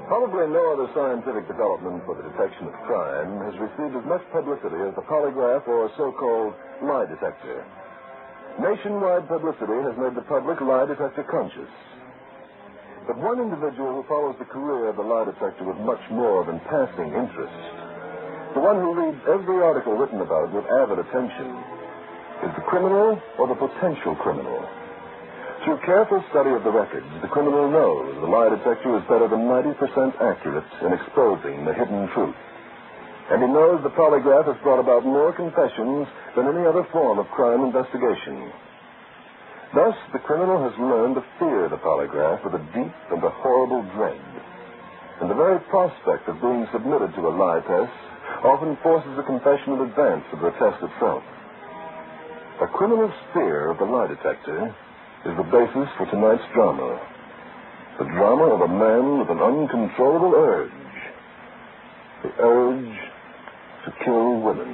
Probably no other scientific development for the detection of crime has received as much publicity as the polygraph or so-called lie detector. Nationwide publicity has made the public lie detector conscious. But one individual who follows the career of the lie detector with much more than passing interest, the one who reads every article written about with avid attention, is the criminal or the potential criminal. Through careful study of the records, the criminal knows the lie detector is better than 90% accurate in exposing the hidden truth. And he knows the polygraph has brought about more confessions than any other form of crime investigation. Thus, the criminal has learned to fear the polygraph with a deep and a horrible dread. And the very prospect of being submitted to a lie test often forces a confession in advance of the test itself. A criminal's fear of the lie detector is the basis for tonight's drama. The drama of a man with an uncontrollable urge. The urge to kill women.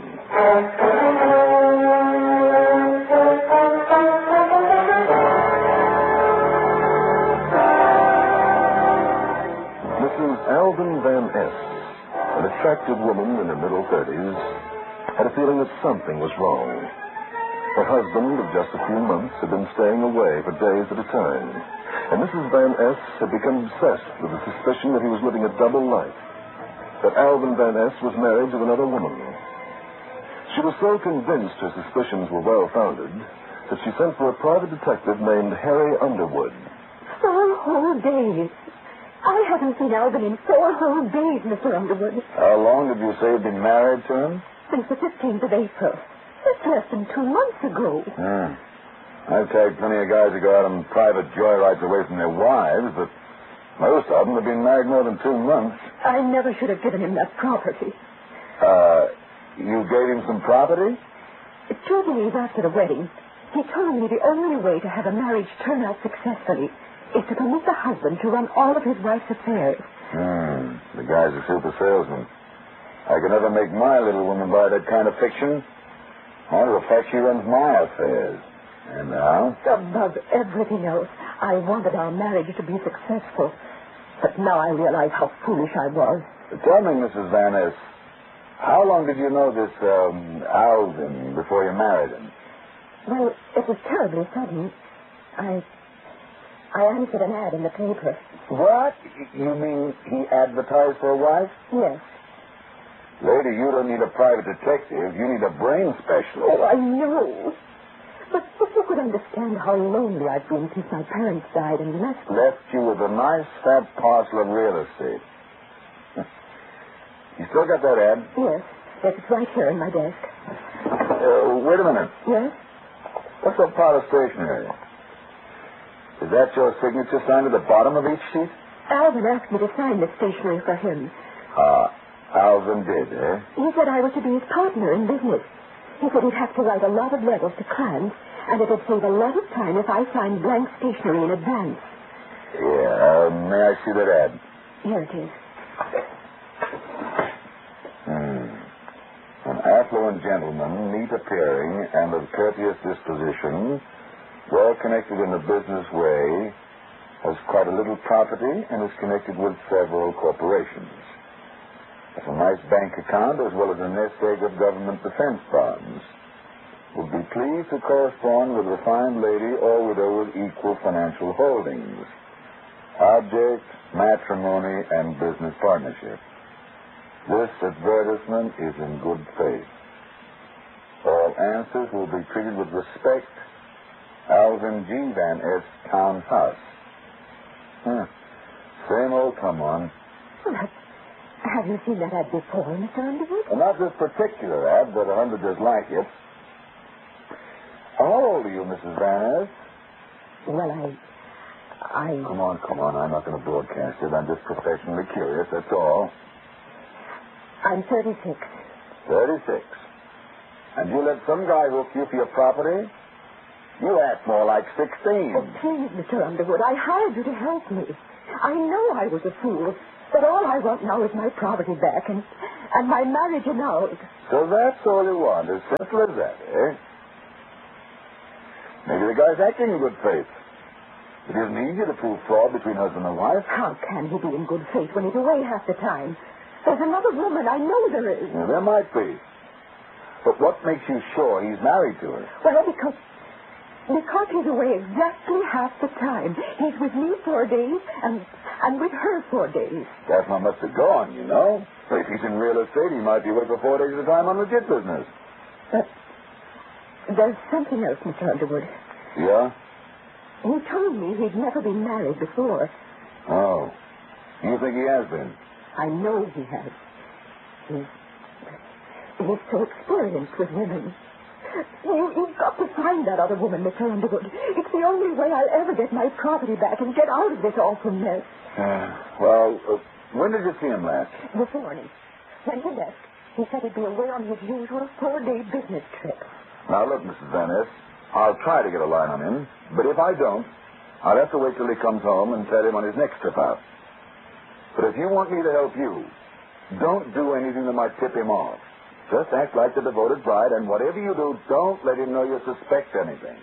Mrs. Alvin Van S., an attractive woman in her middle 30s, had a feeling that something was wrong. Her husband of just a few months had been staying away for days at a time, and Mrs. Van S. had become obsessed with the suspicion that he was living a double life, that Alvin Van S. was married to another woman. She was so convinced her suspicions were well-founded that she sent for a private detective named Harry Underwood. 4 whole days. I haven't seen Alvin in 4 whole days, Mr. Underwood. How long did you say you'd been married to him? Since the 15th of April. That's less than 2 months ago. I've tagged plenty of guys who go out on private joyrides away from their wives, but most of them have been married more than 2 months. I never should have given him that property. You gave him some property? 2 days after the wedding, he told me the only way to have a marriage turn out successfully is to permit the husband to run all of his wife's affairs. The guy's a super salesman. I could never make my little woman buy that kind of fiction. Matter of fact, she runs my affairs. And now? Above everything else, I wanted our marriage to be successful. But now I realize how foolish I was. Tell me, Mrs. Van Ness, how long did you know this Alvin before you married him? Well, it was terribly sudden. I answered an ad in the paper. What? You mean he advertised for a wife? Yes. Lady, you don't need a private detective. You need a brain specialist. Oh, I know. But if you could understand how lonely I've been since my parents died and left me. Left you with a nice fat parcel of real estate. You still got that ad? Yes. Yes, it's right here in my desk. Wait a minute. Yes? What's that pile of stationery? Is that your signature signed at the bottom of each sheet? Alvin asked me to sign the stationery for him. Alvin did, eh? He said I was to be his partner in business. He said he'd have to write a lot of letters to clients, and it would save a lot of time if I signed blank stationery in advance. Yeah, may I see that ad? Here it is. An affluent gentleman, neat appearing and of courteous disposition, well connected in a business way, has quite a little property and is connected with several corporations. Has a nice bank account as well as a nest egg of government defense bonds. Would be pleased to correspond with a fine lady or widow with equal financial holdings. Object, matrimony, and business partnership. This advertisement is in good faith. All answers will be treated with respect. Alvin G. Van S. Townhouse. Same old come on. Well, have you seen that ad before, Mr. Underwood? Well, not this particular ad, but 100 just like it. How old are you, Mrs. Van S? Well, I... Come on. I'm not going to broadcast it. I'm just professionally curious, that's all. I'm 36. 36. And you let some guy hook you for your property? You act more like 16. Oh, please, Mr. Underwood, I hired you to help me. I know I was a fool, but all I want now is my property back and my marriage annulled. So that's all you want, as simple as that, eh? Maybe the guy's acting in good faith. It isn't easy to prove fraud between husband and wife. How can he be in good faith when he's away half the time? There's another woman. I know there is. Yeah, there might be. But what makes you sure he's married to her? Well, because he's away exactly half the time. He's with me 4 days and with her 4 days. That's not much to go on, you know. If he's in real estate, he might be away for 4 days at a time on legit business. But there's something else, Mr. Underwood. Yeah? He told me he'd never been married before. Oh. You think he has been? I know he has. He's so experienced with women. You've got to find that other woman, Mr. Underwood. It's the only way I'll ever get my property back and get out of this awful mess. When did you see him last? This morning. Went to desk. He said he'd be away on his usual 4-day business trip. Now, look, Mrs. Van Ness, I'll try to get a line on him, but if I don't, I'll have to wait till he comes home and tell him on his next trip out. But if you want me to help you, don't do anything that might tip him off. Just act like the devoted bride, and whatever you do, don't let him know you suspect anything.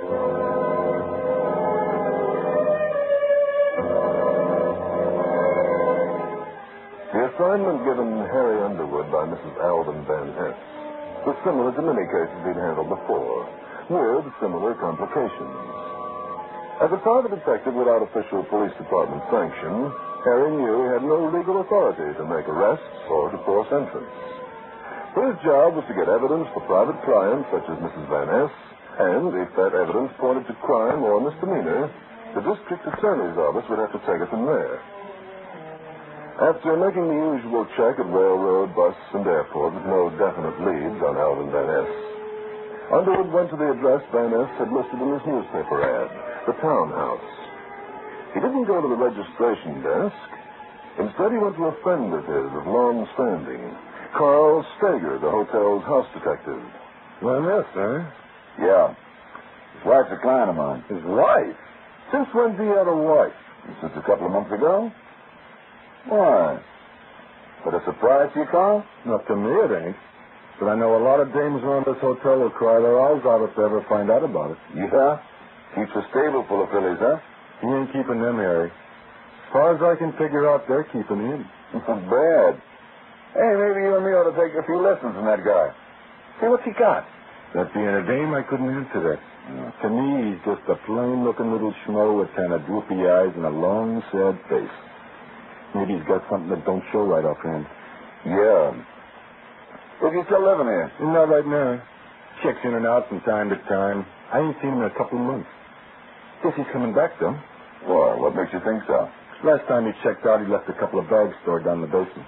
The assignment given Harry Underwood by Mrs. Alvin Van Ness was similar to many cases he'd handled before, with similar complications. As a private detective without official police department sanction, Harry knew he had no legal authority to make arrests or to force entrance. His job was to get evidence for private clients such as Mrs. Van Ness, and if that evidence pointed to crime or misdemeanor, the district attorney's office would have to take it from there. After making the usual check at railroad, bus, and airport with no definite leads on Alvin Van Ness, Underwood went to the address Van Ness had listed in his newspaper ad, the townhouse. He didn't go to the registration desk. Instead, he went to a friend of his of long standing, Carl Steger, the hotel's house detective. Van Ness, eh? Yeah. His wife's a client of mine. His wife? Since when's he had a wife? Since a couple of months ago. Why? That a surprise to you, Carl? Not to me, it ain't. But I know a lot of dames around this hotel will cry their eyes out if they ever find out about it. Yeah? Keeps a stable full of fillies, huh? He ain't keeping them, Harry. As far as I can figure out, they're keeping him. Not bad. Hey, maybe you and me ought to take a few lessons from that guy. See what's he got. That being a dame, I couldn't answer that. To me, he's just a plain-looking little schmo with kind of droopy eyes and a long, sad face. Maybe he's got something that don't show right offhand. Yeah. Is he still living here? Not right now. Checks in and out from time to time. I ain't seen him in a couple of months. Guess he's coming back, though. Why, what makes you think so? Last time he checked out, he left a couple of bags stored down in the basement.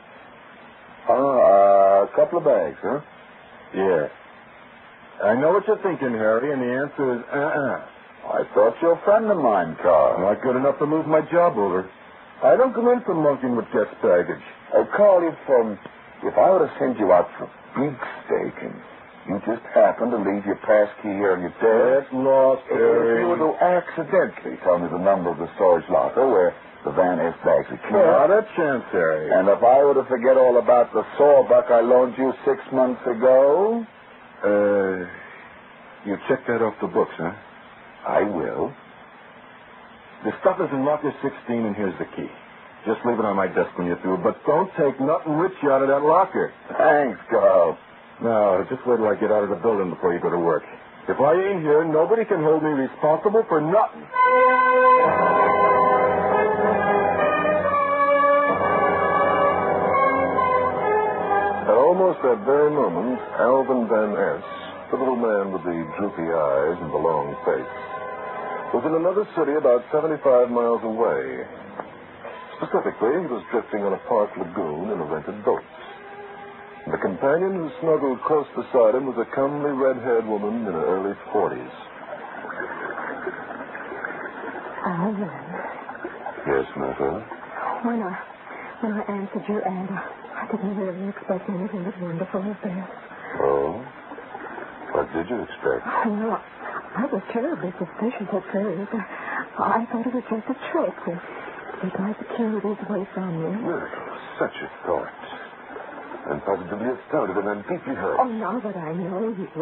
A couple of bags, huh? Yeah. I know what you're thinking, Harry, and the answer is I thought you were a friend of mine, Carl. Not good enough to move my job over. I don't come in for monkeying with guest baggage. Carl, if I were to send you out for big steak and you just happen to leave your pass key here on your desk. Get lost, Harry. If you were to accidentally tell me the number of the storage locker where the Van Ness bags are kept. Not a chance, Harry. And if I were to forget all about the sawbuck I loaned you 6 months ago? You check that off the books, huh? I will. The stuff is in locker 16, and here's the key. Just leave it on my desk when you're through, but don't take nothing rich out of that locker. Thanks, Carl. No, just wait till I get out of the building before you go to work. If I ain't here, nobody can hold me responsible for nothing. At almost that very moment, Alvin Van Ness, the little man with the droopy eyes and the long face, was in another city about 75 miles away. Specifically, he was drifting on a park lagoon in a rented boat. The companion who snuggled close beside him was a comely red-haired woman in her early 40s. Alvin. Yes, Martha? When I answered your ad, I didn't really expect anything as wonderful as this. Oh? What did you expect? Well, I was terribly suspicious at first. I thought it was just a trick to take my securities away from you. Well, such a thought. I'm positively astounded and I'm deeply hurt. Oh, now that I know you